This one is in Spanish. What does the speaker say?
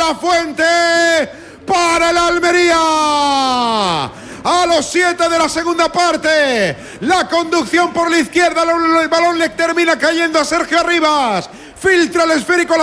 la Fuente para el Almería. A los 7 de la segunda parte, la conducción por la izquierda, el balón le termina cayendo a Sergio Arribas, filtra el esférico.